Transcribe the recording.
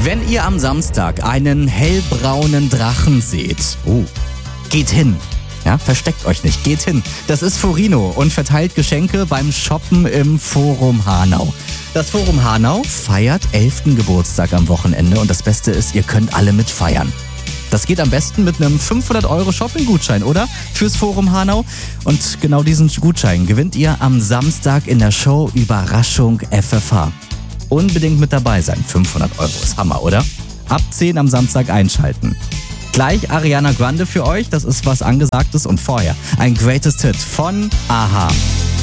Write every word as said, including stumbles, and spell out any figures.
Wenn ihr am Samstag einen hellbraunen Drachen seht, oh, geht hin. Ja, versteckt euch nicht, geht hin. Das ist Furino und verteilt Geschenke beim Shoppen im Forum Hanau. Das Forum Hanau feiert elften Geburtstag am Wochenende und das Beste ist, ihr könnt alle mitfeiern. Das geht am besten mit einem fünfhundert Euro Shopping-Gutschein, oder? Fürs Forum Hanau. Und genau diesen Gutschein gewinnt ihr am Samstag in der Show Überraschung F F H. Unbedingt mit dabei sein. fünfhundert Euro ist Hammer, oder? Ab zehn am Samstag einschalten. Gleich Ariana Grande für euch, das ist was Angesagtes und vorher ein Greatest Hit von Aha.